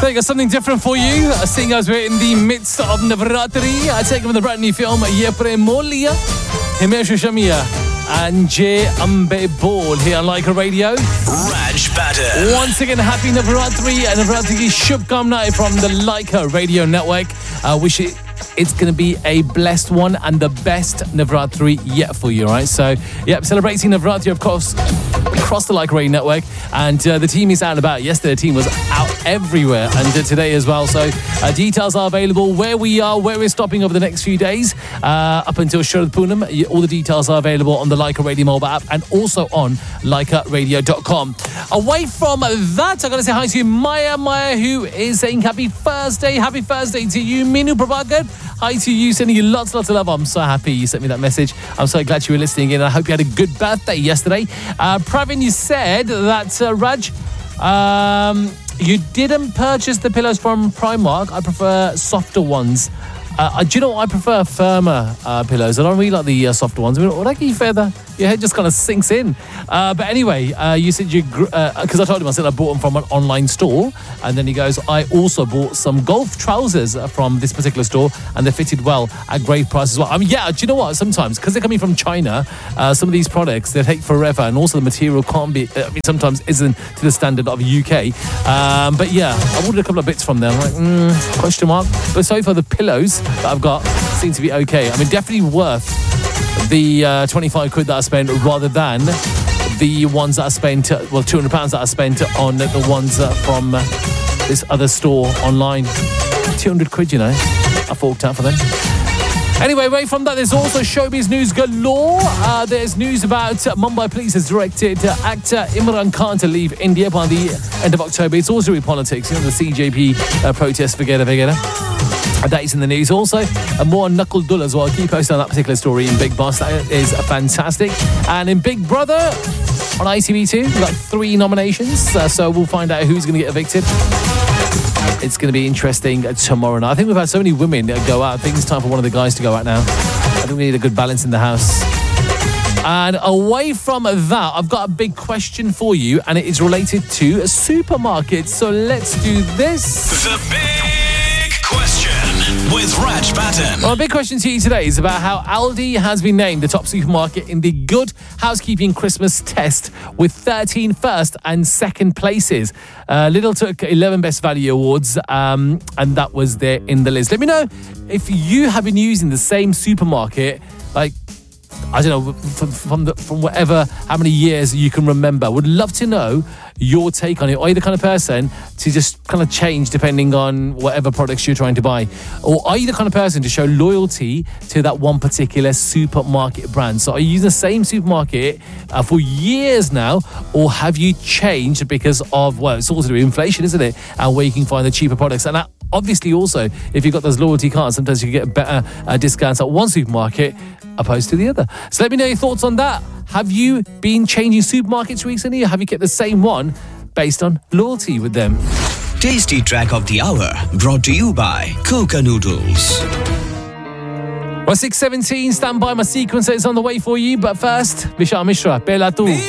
There you go, something different for you. Seeing as we're in the midst of Navratri, I take from the brand new film Ye Premolia, Himesh Shamia and J Ambe Ball here on Leica Radio. Raj Batter. Once again, happy Navratri and Navratri Shubhkamnaएं from the Leica Radio Network. Wish it's going to be a blessed one and the best Navratri yet for you, right? So, yep, celebrating Navratri, of course, across the Leica Radio Network. And the team is out and about. Yesterday, the team was out everywhere, and today as well. So, details are available where we are, where we're stopping over the next few days, up until Sharad Poonam. All the details are available on the Leica Radio mobile app and also on leicaradio.com. Away from that, I've got to say hi to Maya, who is saying happy Thursday. Happy Thursday to you, Minu Prabhakar. Hi to you, sending you lots of love. I'm so happy you sent me that message. I'm so glad you were listening in. I hope you had a good birthday yesterday. Pravin, you said that, Raj, you didn't purchase the pillows from Primark. I prefer softer ones. Do you know what? I prefer firmer pillows. I don't really like the softer ones. I mean, what I get further, your head just kind of sinks in. But anyway, you said you, because I told him, I said I bought them from an online store. And then he goes, I also bought some golf trousers from this particular store, and they fitted well at great price as well. I mean, yeah, do you know what? Sometimes, because they're coming from China, some of these products, they take forever, and also the material can't be, sometimes isn't to the standard of UK. But yeah, I ordered a couple of bits from them. I'm like, question mark. But so far, the pillows that I've got seem to be okay. I mean, definitely worth the 25 quid that I spent rather than the ones that I spent, well, £200 that I spent on the ones from this other store online. 200 quid, you know. I forked out for them. Anyway, away from that, there's also showbiz news galore. There's news about Mumbai Police has directed actor Imran Khan to leave India by the end of October. It's also in politics, you know, the CJP protest, vagera. That is in the news. Also, more on Nakul Dull as well. Keep posting on that particular story in Big Boss. That is fantastic. And in Big Brother on ITV2, we've got 3 nominations. So we'll find out who's going to get evicted. It's going to be interesting tomorrow night. I think we've had so many women go out. I think it's time for one of the guys to go out now. I think we need a good balance in the house. And away from that, I've got a big question for you, and it is related to supermarkets. So let's do this. The Big Question with Raj Batten. Well, a big question to you today is about how Aldi has been named the top supermarket in the Good Housekeeping Christmas test with 13 first and second places. Lidl took 11 Best Value Awards, and that was there in the list. Let me know if you have been using the same supermarket, like, I don't know, from whatever, how many years you can remember. Would love to know your take on it. Are you the kind of person to just kind of change depending on whatever products you're trying to buy? Or are you the kind of person to show loyalty to that one particular supermarket brand? So are you using the same supermarket for years now? Or have you changed because of, well, it's all to do with inflation, isn't it? And where you can find the cheaper products. And obviously also, if you've got those loyalty cards, sometimes you can get better discounts at one supermarket opposed to the other. So let me know your thoughts on that. Have you been changing supermarkets recently, or have you kept the same one based on loyalty with them? Tasty Track of the Hour brought to you by Coca Noodles. Well, 6:17, stand by, my sequencer is on the way for you. But first, Vishal Mishra, Bela Tu.